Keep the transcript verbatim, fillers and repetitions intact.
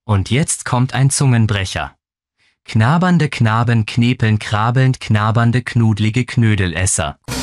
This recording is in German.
Und jetzt kommt ein Zungenbrecher. Knabernde Knaben knepeln krabelnd knabernde knudlige Knödelesser.